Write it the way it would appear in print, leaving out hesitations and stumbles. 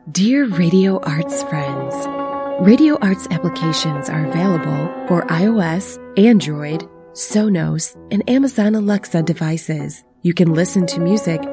Dear Radio Arts friends, Radio Arts applications are available for iOS, Android, Sonos, and Amazon Alexa devices. You can listen to music